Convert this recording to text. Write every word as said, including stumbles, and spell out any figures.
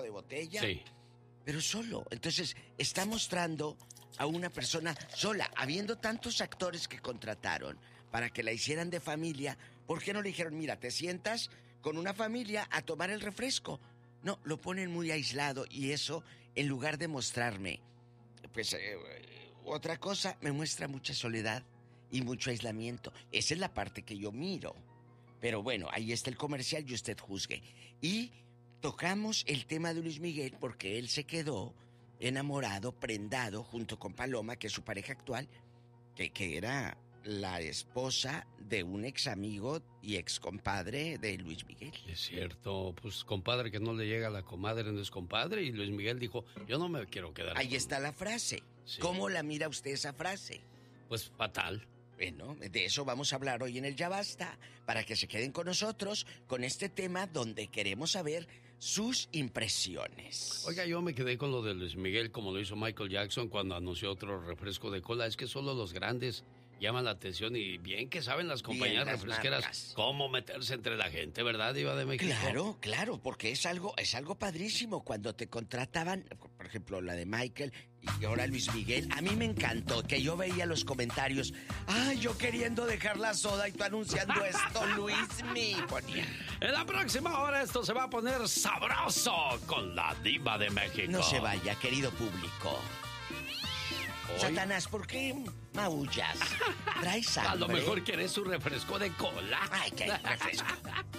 de botella. Sí. Pero solo. Entonces, está mostrando a una persona sola. Habiendo tantos actores que contrataron para que la hicieran de familia, ¿por qué no le dijeron, mira, te sientas con una familia a tomar el refresco? No, lo ponen muy aislado y eso, en lugar de mostrarme, pues, eh, otra cosa, me muestra mucha soledad y mucho aislamiento. Esa es la parte que yo miro. Pero bueno, ahí está el comercial y usted juzgue. Y tocamos el tema de Luis Miguel porque él se quedó enamorado, prendado, junto con Paloma, que es su pareja actual, que, que era la esposa de un ex amigo y ex compadre de Luis Miguel. Es cierto, pues compadre que no le llega a la comadre no es compadre, y Luis Miguel dijo, yo no me quiero quedar. Ahí con... está la frase. Sí. ¿Cómo la mira usted esa frase? Pues fatal. Bueno, de eso vamos a hablar hoy en el Ya Basta, para que se queden con nosotros con este tema donde queremos saber sus impresiones. Oiga, yo me quedé con lo de Luis Miguel como lo hizo Michael Jackson cuando anunció otro refresco de cola. Es que solo los grandes llaman la atención y bien que saben las compañías las refresqueras marcas. Cómo meterse entre la gente, ¿verdad, Diva de México? Claro, claro, porque es algo, es algo padrísimo cuando te contrataban, por ejemplo, la de Michael y ahora Luis Miguel. A mí me encantó que yo veía los comentarios. Ay, yo queriendo dejar la soda y tú anunciando esto, Luis Mi. Ponía. En la próxima hora esto se va a poner sabroso con la Diva de México. No se vaya, querido público. Hoy... Satanás, ¿por qué maullas? ¿Traes hambre? A lo mejor querés su refresco de cola. Ay, qué refresco.